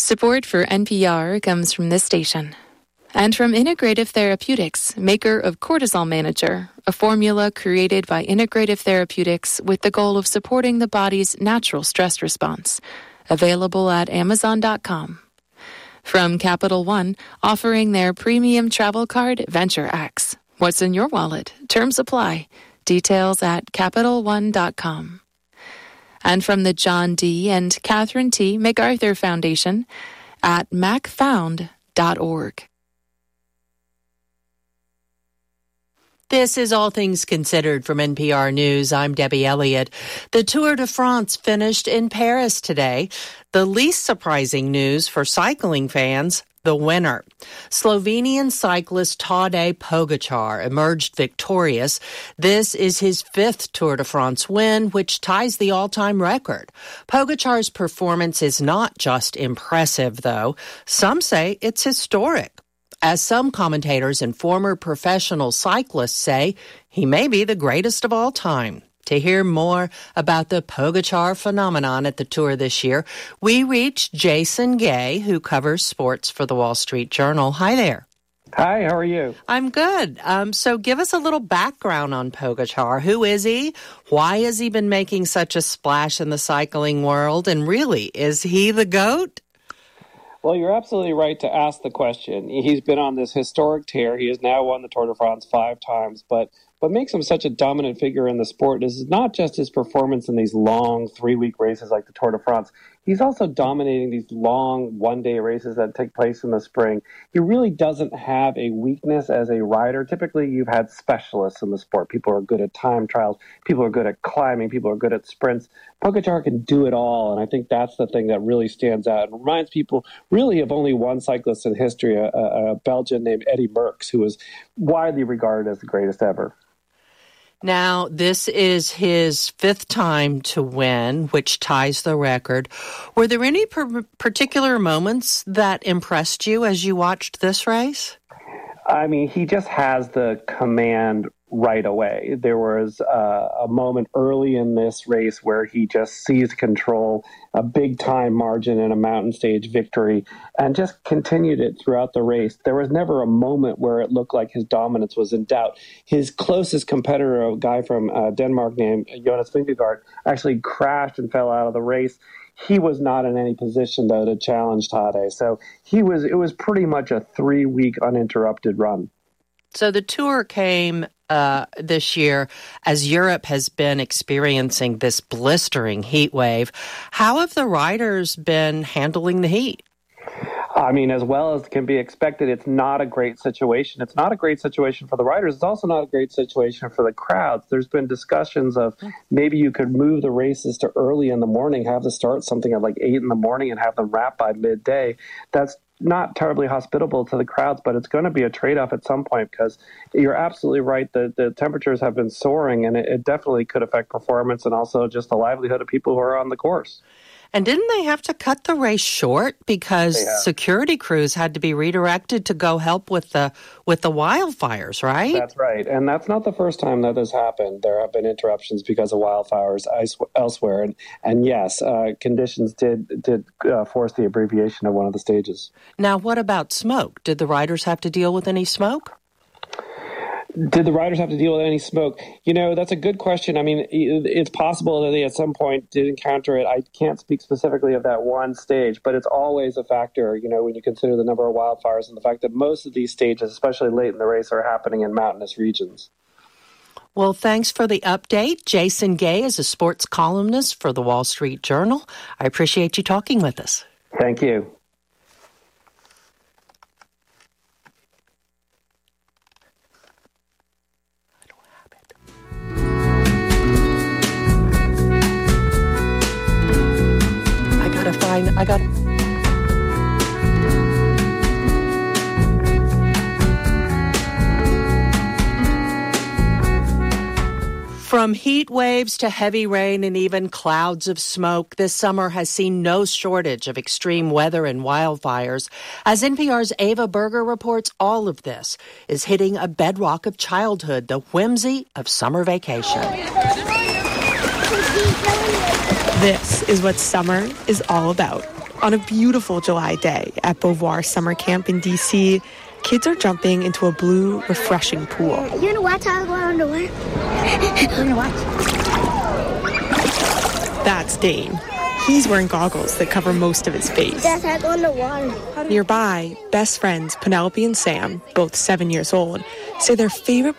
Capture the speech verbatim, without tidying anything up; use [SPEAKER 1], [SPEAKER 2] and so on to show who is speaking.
[SPEAKER 1] Support for N P R comes from this station and from Integrative Therapeutics, maker of Cortisol Manager, a formula created by Integrative Therapeutics with the goal of supporting the body's natural stress response. Available at amazon dot com. From Capital One, offering their premium travel card, Venture X. What's in your wallet? Terms apply. Details at capital one dot com. And from the John D. and Catherine T. MacArthur Foundation at mac found dot org.
[SPEAKER 2] This is All Things Considered from N P R News. I'm Debbie Elliott. The Tour de France finished in Paris today. The least surprising news for cycling fans, the winner. Slovenian cyclist Tadej Pogačar emerged victorious. This is his fifth Tour de France win, which ties the all-time record. Pogačar's performance is not just impressive, though. Some say it's historic. As some commentators and former professional cyclists say, he may be the greatest of all time. To hear more about the Pogačar phenomenon at the Tour this year, we reached Jason Gay, who covers sports for the Wall Street Journal. Hi there.
[SPEAKER 3] Hi, how are you?
[SPEAKER 2] I'm good. Um, so give us a little background on Pogačar. Who is he? Why has he been making such a splash in the cycling world? And really, is he the GOAT?
[SPEAKER 3] Well, you're absolutely right to ask the question. He's been on this historic tear. He has now won the Tour de France five times, but what makes him such a dominant figure in the sport is not just his performance in these long three-week races like the Tour de France. He's also dominating these long one-day races that take place in the spring. He really doesn't have a weakness as a rider. Typically, you've had specialists in the sport. People are good at time trials. People are good at climbing. People are good at sprints. Pogačar can do it all, and I think that's the thing that really stands out. It reminds people really of only one cyclist in history, a, a Belgian named Eddy Merckx, who was widely regarded as the greatest ever.
[SPEAKER 2] Now, this is his fifth time to win, which ties the record. Were there any per- particular moments that impressed you as you watched this race?
[SPEAKER 3] I mean, he just has the command right away. There was uh, a moment early in this race where he just seized control, a big time margin in a mountain stage victory, and just continued it throughout the race. There was never a moment where it looked like his dominance was in doubt. His closest competitor, a guy from uh, Denmark named Jonas Vingegaard, actually crashed and fell out of the race. He was not in any position, though, to challenge Tadej. So he was. It was pretty much a three-week uninterrupted run.
[SPEAKER 2] So the Tour came uh, this year as Europe has been experiencing this blistering heat wave. How have the riders been handling the heat?
[SPEAKER 3] I mean, as well as can be expected, it's not a great situation. It's not a great situation for the riders. It's also not a great situation for the crowds. There's been discussions of maybe you could move the races to early in the morning, have the start something at like eight in the morning and have them wrap by midday. That's not terribly hospitable to the crowds, but it's going to be a trade-off at some point because you're absolutely right. The, the temperatures have been soaring, and it, it definitely could affect performance and also just the livelihood of people who are on the course.
[SPEAKER 2] And didn't they have to cut the race short because security crews had to be redirected to go help with the with the wildfires, right?
[SPEAKER 3] That's right. And that's not the first time that has happened. There have been interruptions because of wildfires elsewhere. And, and yes, uh, conditions did, did uh, force the abbreviation of one of the stages.
[SPEAKER 2] Now, what about smoke? Did the riders have to deal with any smoke?
[SPEAKER 3] Did the riders have to deal with any smoke? You know, that's a good question. I mean, it's possible that they at some point did encounter it. I can't speak specifically of that one stage, but it's always a factor, you know, when you consider the number of wildfires and the fact that most of these stages, especially late in the race, are happening in mountainous regions.
[SPEAKER 2] Well, thanks for the update. Jason Gay is a sports columnist for the Wall Street Journal. I appreciate you talking with us.
[SPEAKER 3] Thank you.
[SPEAKER 2] Fine. I got. From heat waves to heavy rain and even clouds of smoke, this summer has seen no shortage of extreme weather and wildfires. As N P R's Ava Berger reports, all of this is hitting a bedrock of childhood, the whimsy of summer vacation.
[SPEAKER 4] This is what summer is all about. On a beautiful July day at Beauvoir Summer Camp in D C, kids are jumping into a blue, refreshing pool.
[SPEAKER 5] You want to watch how I go underwater? You want to watch?
[SPEAKER 4] That's Dane. He's wearing goggles that cover most of his face.
[SPEAKER 5] That's how I go underwater.
[SPEAKER 4] Nearby, best friends Penelope and Sam, both seven years old, say their favorite